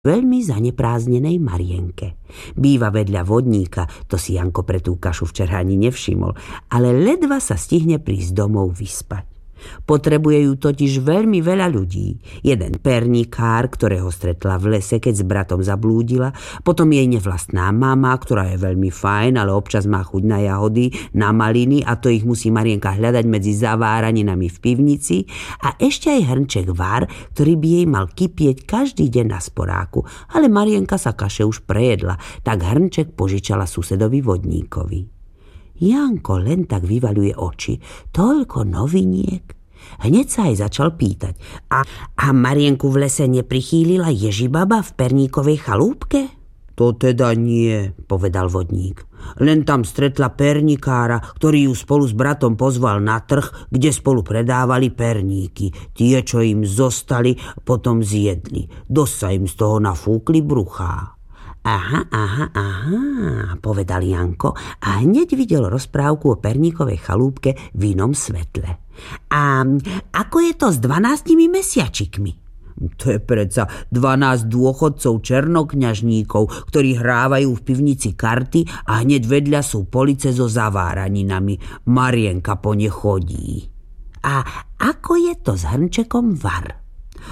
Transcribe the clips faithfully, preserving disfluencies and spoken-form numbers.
veľmi zanepráznenej Marienke. Býva vedľa vodníka, to si Janko pre tú kašu včera ani nevšimol, ale ledva sa stihne prísť domov vyspať. Potrebuje ju totiž veľmi veľa ľudí. Jeden pernikár, ktorého stretla v lese, keď s bratom zablúdila, potom jej nevlastná mama, ktorá je veľmi fajn, ale občas má chuť na jahody, na maliny a to ich musí Marienka hľadať medzi zaváraninami v pivnici, a ešte aj hrnček var, ktorý by jej mal kypieť každý deň na sporáku, ale Marienka sa kaše už prejedla, tak hrnček požičala susedovi vodníkovi. Janko len tak vyvaľuje oči. Toľko noviniek. Hneď sa aj začal pýtať. A, a Marienku v lese neprichýlila Ježibaba v perníkovej chalúbke? To teda nie, povedal vodník. Len tam stretla pernikára, ktorý ju spolu s bratom pozval na trh, kde spolu predávali perníky. Tie, čo im zostali, potom zjedli. Dosť sa im z toho nafúkli bruchá. Aha, aha, aha, povedal Janko a hneď videl rozprávku o perníkovej chalúbke v inom svetle. A ako je to s dvanástimi mesiačikmi? To je predsa dvanásť dôchodcov černokňažníkov, ktorí hrávajú v pivnici karty a hneď vedľa sú police so zaváraninami. Marienka po ne chodí. A ako je to s hrnčekom var?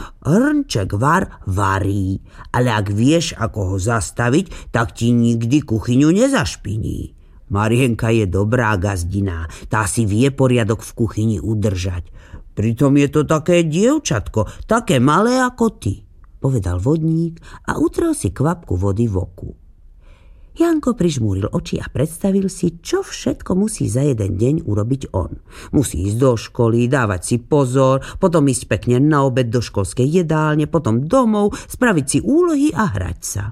Hrnček var varí, ale ak vieš, ako ho zastaviť, tak ti nikdy kuchyňu nezašpiní. Marienka je dobrá gazdina, tá si vie poriadok v kuchyni udržať. Pritom je to také dievčatko, také malé ako ty, povedal vodník a utrel si kvapku vody v oku. Janko prižmúril oči a predstavil si, čo všetko musí za jeden deň urobiť on. Musí ísť do školy, dávať si pozor, potom ísť pekne na obed do školskej jedálne, potom domov, spraviť si úlohy a hrať sa.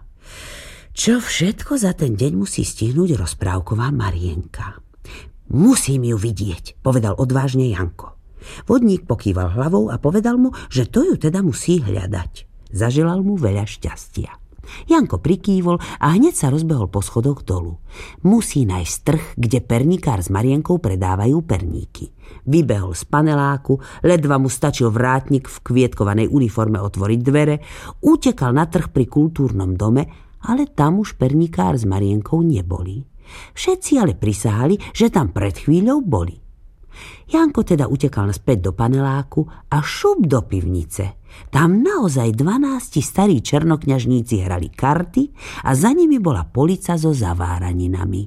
Čo všetko za ten deň musí stihnúť rozprávková Marienka? Musím ju vidieť, povedal odvážne Janko. Vodník pokýval hlavou a povedal mu, že to ju teda musí hľadať. Zaželal mu veľa šťastia. Janko prikývol a hneď sa rozbehol po schodoch dolu. Musí nájsť trh, kde pernikár s Marienkou predávajú perníky. Vybehol z paneláku, ledva mu stačil vrátnik v kvietkovanej uniforme otvoriť dvere, utekal na trh pri kultúrnom dome, ale tam už pernikár s Marienkou neboli. Všetci ale prisahali, že tam pred chvíľou boli. Janko teda utekal naspäť do paneláku a šup do pivnice. Tam naozaj dvanásti starí černokňažníci hrali karty a za nimi bola polica so zaváraninami.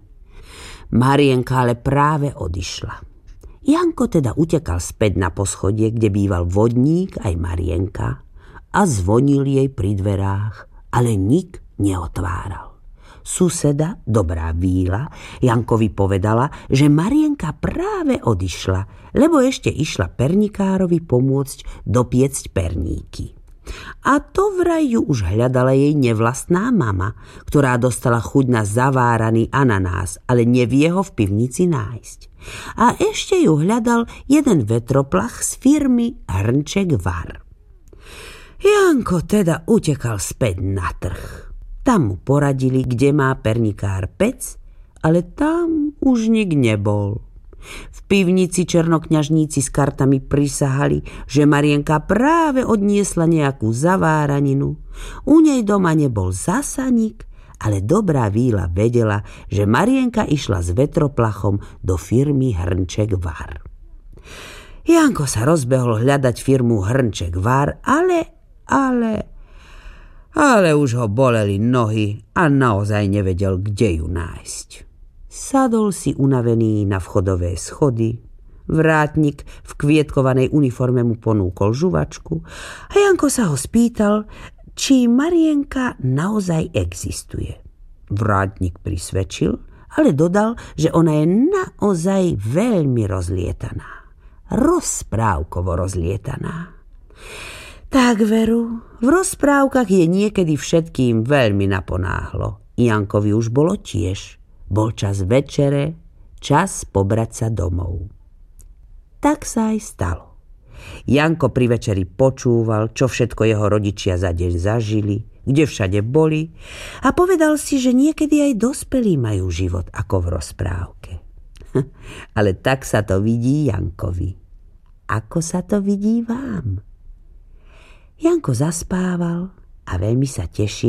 Marienka ale práve odišla. Janko teda utekal späť na poschodie, kde býval vodník aj Marienka, a zvonil jej pri dverách, ale nik neotváral. Suseda, dobrá Víla, Jankovi povedala, že Marienka práve odišla, lebo ešte išla pernikárovi pomôcť dopiecť perníky. A to vraj ju už hľadala jej nevlastná mama, ktorá dostala chuť na zaváraný ananás, ale nevie ho v pivnici nájsť. A ešte ju hľadal jeden vetroplach z firmy Hrnček var. Janko teda utekal späť na trh. Tam mu poradili, kde má pernikár pec, ale tam už nik nebol. V pivnici černokňažníci s kartami prisahali, že Marienka práve odniesla nejakú zaváraninu. U nej doma nebol zasaník, ale dobrá Víla vedela, že Marienka išla s vetroplachom do firmy Hrnček var. Janko sa rozbehol hľadať firmu Hrnček var, ale, ale... Ale už ho boleli nohy a naozaj nevedel, kde ju nájsť. Sadol si unavený na vchodové schody, vrátnik v kvietkovanej uniforme mu ponúkol žuvačku a Janko sa ho spýtal, či Marienka naozaj existuje. Vrátnik prisvedčil, ale dodal, že ona je naozaj veľmi rozlietaná. Rozprávkovo rozlietaná. Tak veru, v rozprávkach je niekedy všetkým veľmi naponáhlo. Jankovi už bolo tiež. Bol čas večere, čas pobrať sa domov. Tak sa aj stalo. Janko pri večeri počúval, čo všetko jeho rodičia za deň zažili, kde všade boli, a povedal si, že niekedy aj dospelí majú život ako v rozprávke. Ale tak sa to vidí Jankovi. Ako sa to vidí vám? Janko zaspával a veľmi sa tešil,